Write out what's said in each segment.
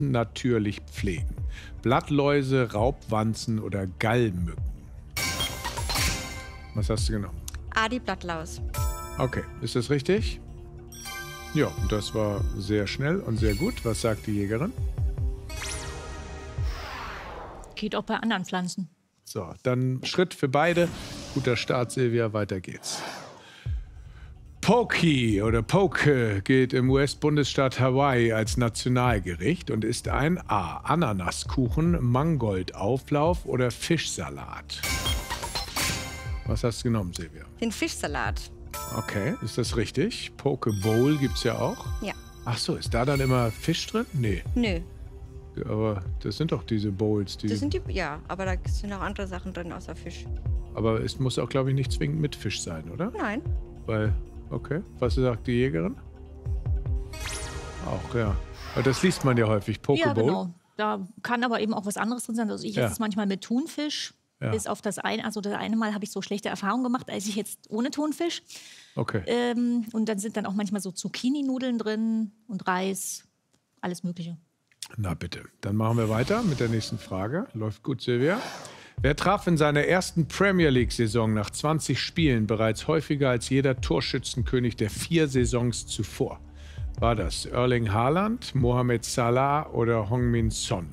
natürlich pflegen? Blattläuse, Raubwanzen oder Gallmücken? Was hast du genommen? A, die Blattlaus. Okay, ist das richtig? Ja, das war sehr schnell und sehr gut. Was sagt die Jägerin? Geht auch bei anderen Pflanzen. So, dann Schritt für beide. Guter Start, Silvia, weiter geht's. Poke oder Poke gilt im US-Bundesstaat Hawaii als Nationalgericht und ist ein A. Ananaskuchen, Mangoldauflauf oder Fischsalat. Was hast du genommen, Silvia? Den Fischsalat. Okay, ist das richtig? Poke Bowl gibt's ja auch. Ja. Ach so, ist da dann immer Fisch drin? Nee. Nö. Aber das sind doch diese Bowls, die. Das sind die, ja, aber da sind auch andere Sachen drin außer Fisch. Aber es muss auch, glaube ich, nicht zwingend mit Fisch sein, oder? Nein. Weil, okay. Was sagt die Jägerin? Auch, ja. Aber das liest man ja häufig, Poke Ja, Bowl. genau. Da kann aber eben auch was anderes drin sein. Also ich esse es manchmal mit Thunfisch. Ja. Bis auf das eine, also das eine Mal habe ich so schlechte Erfahrungen gemacht, als ich jetzt ohne Thunfisch. Okay. Und dann sind dann auch manchmal so Zucchini-Nudeln drin und Reis, alles Mögliche. Na bitte. Dann machen wir weiter mit der nächsten Frage. Läuft gut, Silvia. Wer traf in seiner ersten Premier League-Saison nach 20 Spielen bereits häufiger als jeder Torschützenkönig der 4 Saisons zuvor? War das Erling Haaland, Mohamed Salah oder Heung-min Son?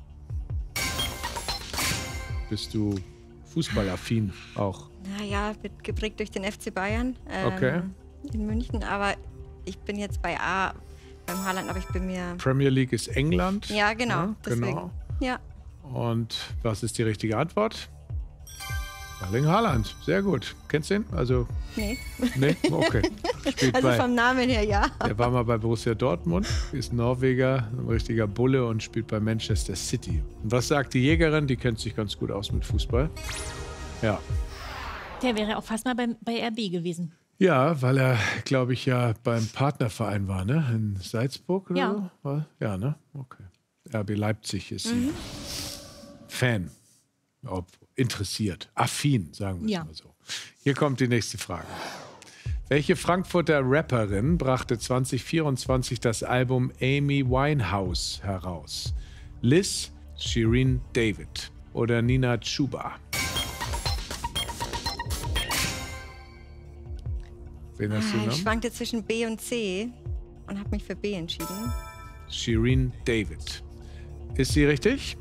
Bist du fußballaffin auch? Naja, wird geprägt durch den FC Bayern Okay. in München. Aber ich bin jetzt bei A, beim Haaland, aber ich bin mir... Premier League ist England. Ja, genau. Ja, Deswegen. genau. Ja. Und was ist die richtige Antwort? Erling Haaland. Sehr gut. Kennst du ihn? Also, Nee. nee? Okay. Spielt Also bei, vom Namen her ja. er war mal bei Borussia Dortmund, ist Norweger, ein richtiger Bulle und spielt bei Manchester City. Und was sagt die Jägerin? Die kennt sich ganz gut aus mit Fußball. Ja. Der wäre auch fast mal bei RB gewesen. Ja, weil er, glaube ich, ja beim Partnerverein war, ne? In Salzburg oder Ja. so? War? Ja, ne? Okay. RB Leipzig ist sie. Fan. Ob interessiert. Affin, sagen wir es Ja. mal so. Hier kommt die nächste Frage. Welche Frankfurter Rapperin brachte 2024 das Album Amy Winehouse heraus? Liz, Shirin David oder Nina Chuba? Wen hast du Ich genommen? schwankte zwischen B und C und habe mich für B entschieden. Shirin David. Ist sie richtig?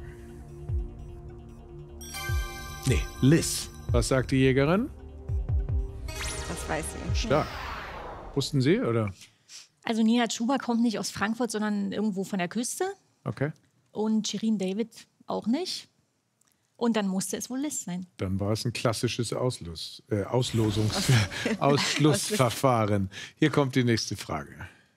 Nee, Liz. Was sagt die Jägerin? Das weiß ich. Stark. Wussten Sie, oder? Also Nina Chuba kommt nicht aus Frankfurt, sondern irgendwo von der Küste. Okay. Und Shirin David auch nicht. Und dann musste es wohl Liz sein. Dann war es ein klassisches Ausschlussverfahren. Hier kommt die nächste Frage.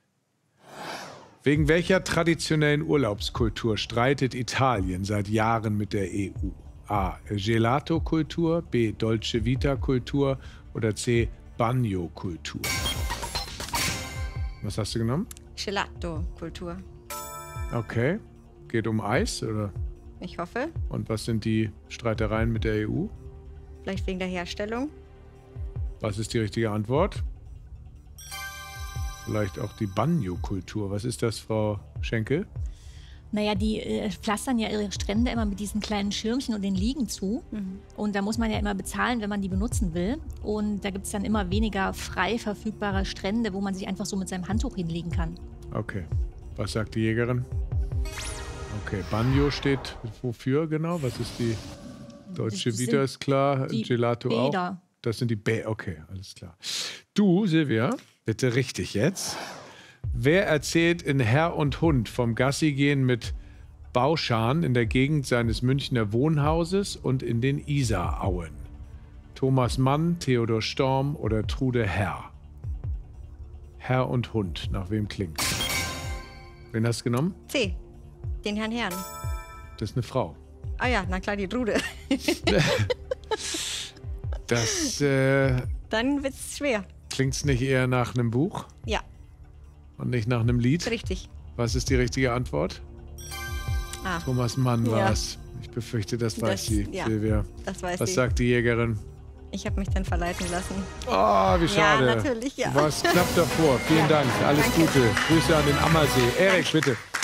Wegen welcher traditionellen Urlaubskultur streitet Italien seit Jahren mit der EU? A. Gelato-Kultur, B. Dolce Vita-Kultur oder C. Bagno-Kultur? Was hast du genommen? Gelato-Kultur. Okay. Geht um Eis, oder? Ich hoffe. Und was sind die Streitereien mit der EU? Vielleicht wegen der Herstellung. Was ist die richtige Antwort? Vielleicht auch die Bagno-Kultur. Was ist das, Frau Schenkel? Naja, die pflastern ja ihre Strände immer mit diesen kleinen Schirmchen und den Liegen zu. Und da muss man ja immer bezahlen, wenn man die benutzen will. Und da gibt es dann immer weniger frei verfügbare Strände, wo man sich einfach so mit seinem Handtuch hinlegen kann. Okay. Was sagt die Jägerin? Okay, Bagno steht wofür genau? Was ist die Dolce Das Vita sind ist klar, die Gelato Bäder. auch? Das sind die Bäder. Okay, alles klar. Du, Silvia, bitte richtig jetzt. Wer erzählt in Herr und Hund vom Gassigehen mit Bauschan in der Gegend seines Münchner Wohnhauses und in den Isarauen? Thomas Mann, Theodor Storm oder Trude Herr? Herr und Hund, nach wem klingt? Wen hast du genommen? C. Den Herrn. Das ist eine Frau. Ah ja, na klar, die Trude. Das Dann wird's schwer. klingt's nicht eher nach einem Buch Ja, und nicht nach einem Lied? richtig. Was ist die richtige Antwort? Ah, Thomas Mann war Ja. es. Ich befürchte, das weiß Das- sie, ja. Silvia. das weiß Was ich. sagt die Jägerin? Ich habe mich dann verleiten lassen. Oh, wie schade. Ja, natürlich, ja. Du warst knapp davor. Vielen Dank. Alles Danke. Gute. Grüße an den Ammersee. Erik, bitte.